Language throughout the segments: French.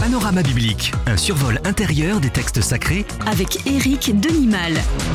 Panorama biblique, un survol intérieur des textes sacrés avec Éric Denimal.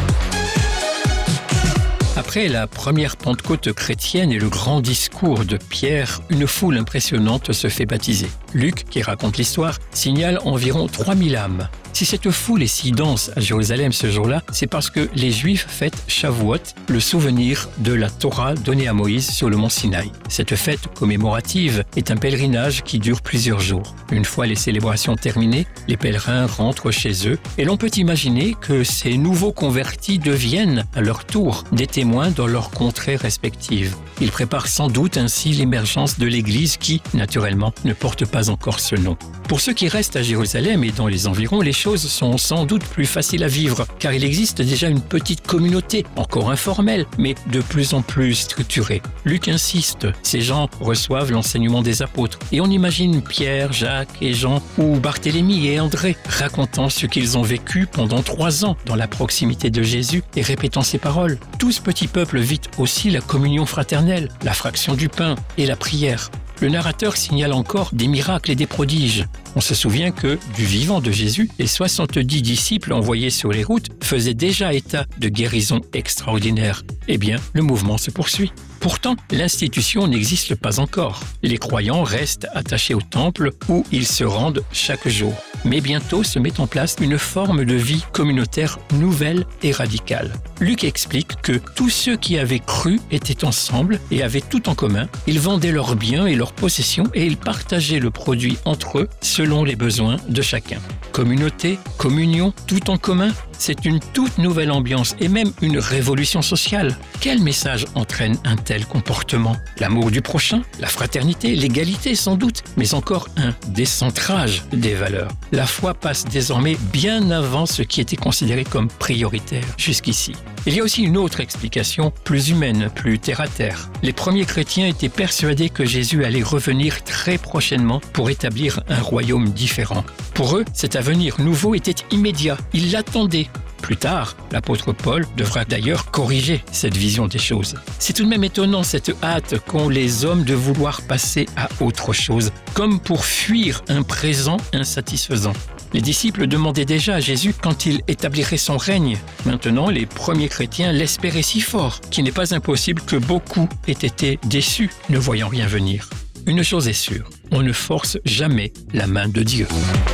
Après la première Pentecôte chrétienne et le grand discours de Pierre, une foule impressionnante se fait baptiser. Luc, qui raconte l'histoire, signale environ 3000 âmes. Si cette foule est si dense à Jérusalem ce jour-là, c'est parce que les Juifs fêtent Shavuot, le souvenir de la Torah donnée à Moïse sur le mont Sinaï. Cette fête commémorative est un pèlerinage qui dure plusieurs jours. Une fois les célébrations terminées, les pèlerins rentrent chez eux et l'on peut imaginer que ces nouveaux convertis deviennent, à leur tour, des témoins dans leurs contrées respectives. Ils préparent sans doute ainsi l'émergence de l'Église qui, naturellement, ne porte pas encore ce nom. Pour ceux qui restent à Jérusalem et dans les environs, les choses sont sans doute plus faciles à vivre, car il existe déjà une petite communauté, encore informelle, mais de plus en plus structurée. Luc insiste, ces gens reçoivent l'enseignement des apôtres, et on imagine Pierre, Jacques et Jean, ou Barthélemy et André, racontant ce qu'ils ont vécu pendant 3 ans dans la proximité de Jésus et répétant ses paroles. Tout ce petit peuple vit aussi la communion fraternelle, la fraction du pain et la prière. Le narrateur signale encore des miracles et des prodiges. On se souvient que, du vivant de Jésus, les 70 disciples envoyés sur les routes faisaient déjà état de guérisons extraordinaires. Eh bien, le mouvement se poursuit. Pourtant, l'institution n'existe pas encore. Les croyants restent attachés au temple où ils se rendent chaque jour. Mais bientôt se met en place une forme de vie communautaire nouvelle et radicale. Luc explique que tous ceux qui avaient cru étaient ensemble et avaient tout en commun. Ils vendaient leurs biens et leurs possessions et ils partageaient le produit entre eux selon les besoins de chacun. Communauté, communion, tout en commun, c'est une toute nouvelle ambiance et même une révolution sociale. Quel message entraîne un tel comportement ? L'amour du prochain, la fraternité, l'égalité sans doute, mais encore un décentrage des valeurs. La foi passe désormais bien avant ce qui était considéré comme prioritaire jusqu'ici. Il y a aussi une autre explication, plus humaine, plus terre-à-terre. Les premiers chrétiens étaient persuadés que Jésus allait revenir très prochainement pour établir un royaume différent. Pour eux, cet avenir nouveau était immédiat. Ils l'attendaient. Plus tard, l'apôtre Paul devra d'ailleurs corriger cette vision des choses. C'est tout de même étonnant cette hâte qu'ont les hommes de vouloir passer à autre chose, comme pour fuir un présent insatisfaisant. Les disciples demandaient déjà à Jésus quand il établirait son règne. Maintenant, les premiers chrétiens l'espéraient si fort qu'il n'est pas impossible que beaucoup aient été déçus, ne voyant rien venir. Une chose est sûre, on ne force jamais la main de Dieu.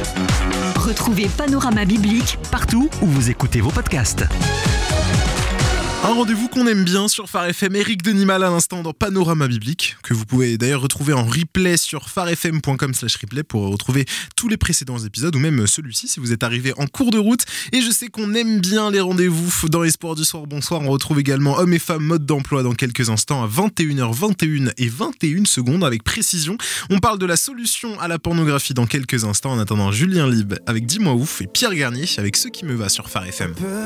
Retrouvez Panorama biblique partout où vous écoutez vos podcasts. Un rendez-vous qu'on aime bien sur Phare FM, Éric Denimal à l'instant dans Panorama biblique, que vous pouvez d'ailleurs retrouver en replay sur pharefm.com/replay pour retrouver tous les précédents épisodes ou même celui-ci si vous êtes arrivé en cours de route. Et je sais qu'on aime bien les rendez-vous dans Espoir du soir. Bonsoir, on retrouve également Hommes et Femmes mode d'emploi dans quelques instants à 21h21 et 21 secondes avec précision. On parle de la solution à la pornographie dans quelques instants. En attendant, Julien Lib avec Dis-moi ouf et Pierre Garnier avec Ce qui me va sur Phare FM.